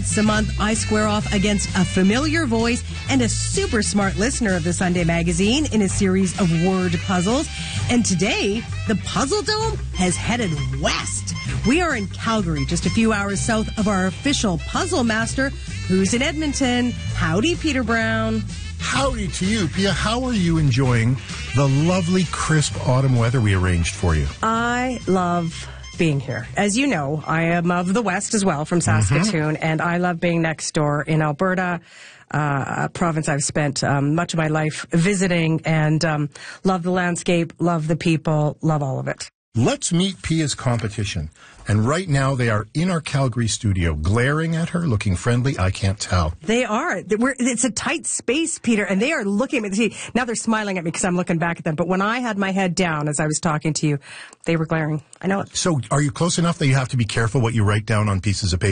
A month, I square off against a familiar voice and a super smart listener of the Sunday Magazine in a series of word puzzles. And today, the Puzzle Dome has headed west. We are in Calgary, just a few hours south of our official puzzle master, who's in Edmonton. Howdy, Peter Brown. Howdy to you, Pia. How are you enjoying the lovely, crisp autumn weather we arranged for you? I love being here. As you know, I am of the West as well, from Saskatoon, and I love being next door in Alberta, a province I've spent much of my life visiting, and love the landscape, love the people, love all of it. Let's meet Pia's competition. And right now they are in our Calgary studio, glaring at her, looking friendly. I can't tell. They are. It's a tight space, Peter, and they are looking at me. See, now they're smiling at me because I'm looking back at them. But when I had my head down as I was talking to you, they were glaring. I know it. So are you close enough that you have to be careful what you write down on pieces of paper?